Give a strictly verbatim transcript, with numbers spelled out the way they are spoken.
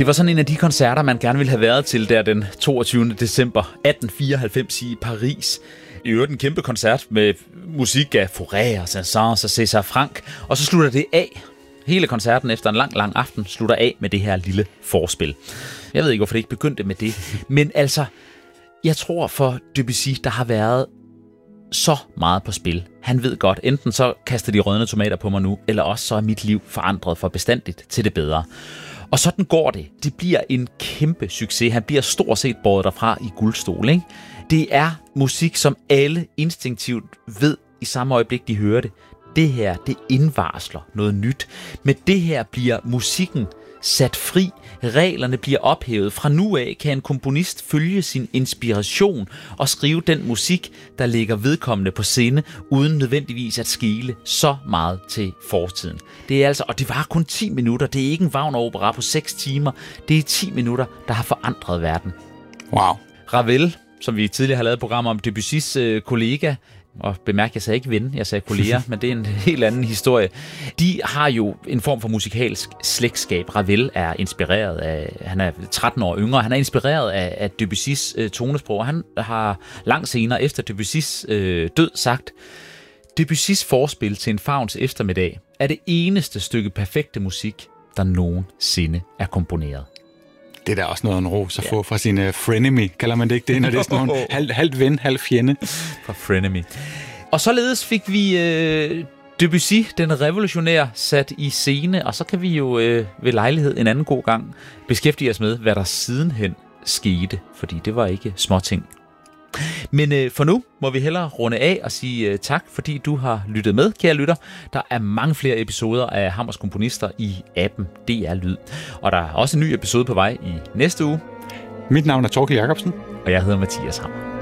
Det var sådan en af de koncerter, man gerne ville have været til der den toogtyvende december atten fireoghalvfems i Paris. I øvrigt en kæmpe koncert med musik af Fauré og Saint-Saëns og César Franck. Og så slutter det af. Hele koncerten efter en lang, lang aften slutter af med det her lille forspil. Jeg ved ikke, hvorfor det ikke begyndte med det. Men altså, jeg tror for Debussy, der har været så meget på spil. Han ved godt, enten så kaster de rødne tomater på mig nu, eller også så er mit liv forandret for bestandigt til det bedre. Og sådan går det. Det bliver en kæmpe succes. Han bliver stort set båret derfra i guldstol, ikke? Det er musik, som alle instinktivt ved i samme øjeblik, de hører det. Det her, det indvarsler noget nyt. Med det her bliver musikken sat fri. Reglerne bliver ophævet. Fra nu af kan en komponist følge sin inspiration og skrive den musik, der ligger vedkommende på sinde, uden nødvendigvis at skele så meget til fortiden. Det er altså, og det var kun ti minutter. Det er ikke en Wagner-opera på seks timer. Det er ti minutter, der har forandret verden. Wow. Ravel, som vi tidligere har lavet et program om, Debussys øh, kollega, og bemærk, jeg sagde ikke ven, jeg sagde kolleger, men det er en helt anden historie. De har jo en form for musikalsk slægtskab. Ravel er inspireret af, han er tretten år yngre, han er inspireret af, af Debussys øh, tonesprog, og han har langt senere efter Debussys øh, død sagt, Debussys forspil til en Fauns eftermiddag er det eneste stykke perfekte musik, der nogensinde er komponeret. Det er da også noget en ros at få fra sin uh, frenemy, kalder man det ikke det, når det er sådan nogle halvt halv ven, halv fjende. Fra frenemy. Og således fik vi øh, Debussy, den revolutionære, sat i scene, og så kan vi jo øh, ved lejlighed en anden god gang beskæftige os med, hvad der sidenhen skete, fordi det var ikke småting. Men øh, for nu må vi hellere runde af og sige øh, tak, fordi du har lyttet med, kære lytter. Der er mange flere episoder af Hammers Komponister i appen D R Lyd. Og der er også en ny episode på vej i næste uge. Mit navn er Torkild Jacobsen. Og jeg hedder Mathias Hammer.